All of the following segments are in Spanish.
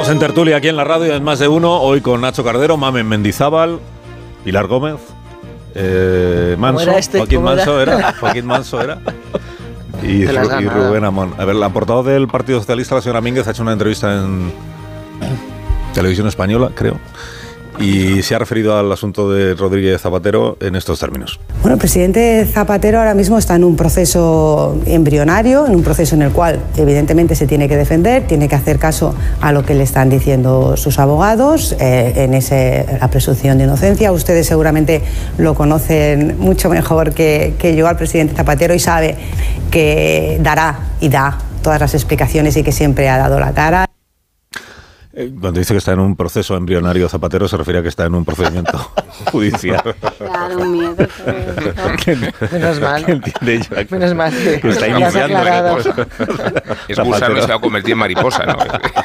Estamos en tertulia aquí en la radio, en Más de Uno, hoy con Nacho Cardero, Mamen Mendizábal, Pilar Gómez, Manso, Joaquín Manso era, y Rubén Amón. A ver, la portavoz del Partido Socialista, la señora Mínguez, ha hecho una entrevista en Televisión Española, creo, y se ha referido al asunto de Rodríguez Zapatero en estos términos. Bueno, el presidente Zapatero ahora mismo está en un proceso embrionario, en un proceso en el cual evidentemente se tiene que defender, tiene que hacer caso a lo que le están diciendo sus abogados, la presunción de inocencia. Ustedes seguramente lo conocen mucho mejor que yo al presidente Zapatero y sabe que dará y da todas las explicaciones y que siempre ha dado la cara. Cuando dice que está en un proceso embrionario Zapatero, se refiere a que está en un procedimiento judicial. Claro, un miedo. Menos mal. Menos mal que está iniciando. Expulsarme se va a convertir en mariposa, ¿no?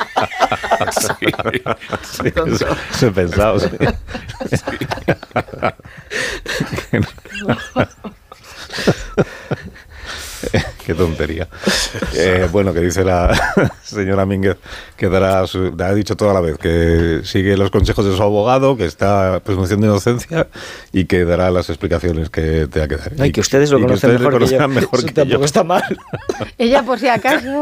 Sí, eso he pensado, sí. Qué tontería. Bueno, que dice la señora Mínguez que ha dicho toda la vez que sigue los consejos de su abogado, que está presunción de inocencia y que dará las explicaciones que tenga que dar. Ay, que ustedes lo conocen mejor que yo. Mejor que tampoco yo. Está mal. Ella, por si acaso.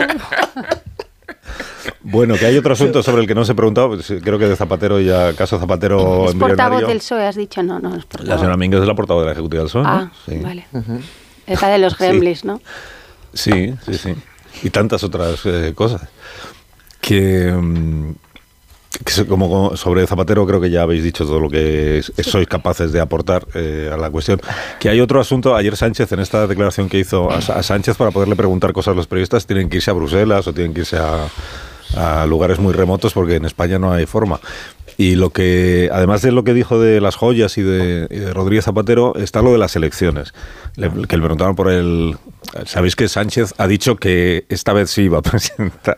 Bueno, que hay otro asunto sobre el que no se ha preguntado, creo que de Zapatero ya, caso Zapatero ¿Es embrionario. portavoz del PSOE, has dicho? No, es portavoz. La señora Mínguez es la portavoz de la Ejecutiva del PSOE, ¿no? Sí. Vale. Esa de los Gremlins, ¿no? Sí. Y tantas otras cosas. Que como sobre Zapatero creo que ya habéis dicho todo lo que sois capaces de aportar a la cuestión. Que hay otro asunto. Ayer Sánchez, en esta declaración que hizo a Sánchez, para poderle preguntar cosas a los periodistas, tienen que irse a Bruselas o tienen que irse a lugares muy remotos porque en España no hay forma. Y lo que, además de lo que dijo de las joyas y de Rodríguez Zapatero, está lo de las elecciones. Que le preguntaron por el... Sabéis que Sánchez ha dicho que esta vez sí iba a presentar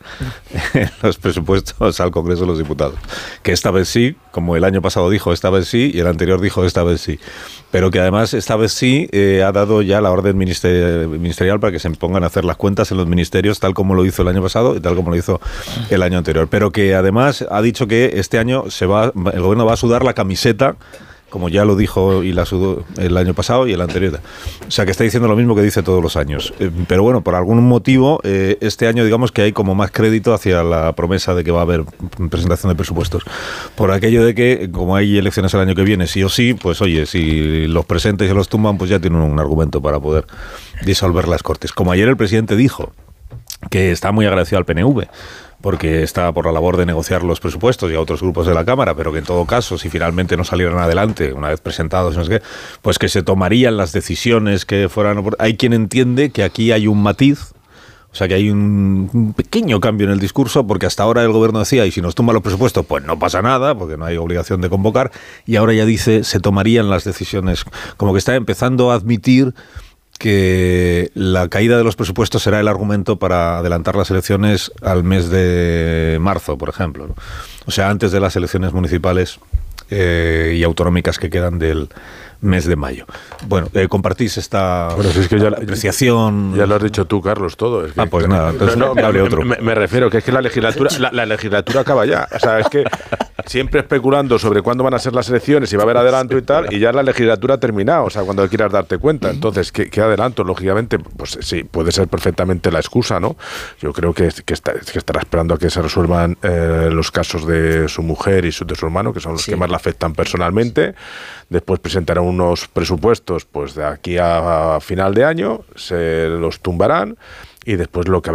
los presupuestos al Congreso de los Diputados. Que esta vez sí, como el año pasado dijo esta vez sí, y el anterior dijo esta vez sí. Pero que además esta vez sí ha dado ya la orden ministerial para que se pongan a hacer las cuentas en los ministerios, tal como lo hizo el año pasado y tal como lo hizo el año anterior. Pero que además ha dicho que este año el gobierno va a sudar la camiseta, como ya lo dijo y la sudó el año pasado y el anterior. O sea, que está diciendo lo mismo que dice todos los años. Pero bueno, por algún motivo, este año digamos que hay como más crédito hacia la promesa de que va a haber presentación de presupuestos. Por aquello de que, como hay elecciones el año que viene, sí o sí, pues oye, si los presentes y los tumban, pues ya tienen un argumento para poder disolver las Cortes. Como ayer el presidente dijo que está muy agradecido al PNV, porque está por la labor de negociar los presupuestos y a otros grupos de la Cámara, pero que en todo caso, si finalmente no salieran adelante, una vez presentados, no sé qué, pues que se tomarían las decisiones que fueran... Hay quien entiende que aquí hay un matiz, o sea que hay un pequeño cambio en el discurso, porque hasta ahora el gobierno decía, y si nos tumban los presupuestos, pues no pasa nada, porque no hay obligación de convocar, y ahora ya dice, se tomarían las decisiones, como que está empezando a admitir que la caída de los presupuestos será el argumento para adelantar las elecciones al mes de marzo, por ejemplo, ¿no? O sea, antes de las elecciones municipales y autonómicas que quedan del mes de mayo. Bueno, compartís esta si es que ya apreciación. Ya lo has dicho tú, Carlos, todo. Es que, pues nada, entonces hable otro. Me refiero que es que la legislatura acaba ya. O sea, es que siempre especulando sobre cuándo van a ser las elecciones, si va a haber adelanto y tal, y ya la legislatura ha terminado, o sea, cuando quieras darte cuenta. Entonces, ¿qué adelanto? Lógicamente, pues sí, puede ser perfectamente la excusa, ¿no? Yo creo que estará esperando a que se resuelvan los casos de su mujer y de su hermano, que son los que más le afectan personalmente. Después presentará unos presupuestos pues de aquí a final de año, se los tumbarán y después lo que